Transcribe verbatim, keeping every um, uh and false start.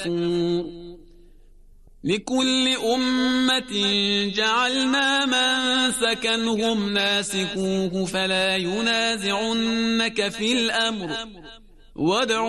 لكل أمة جعلنا منسكا هم ناسكوه فلا ينازعنك في الأمر وادع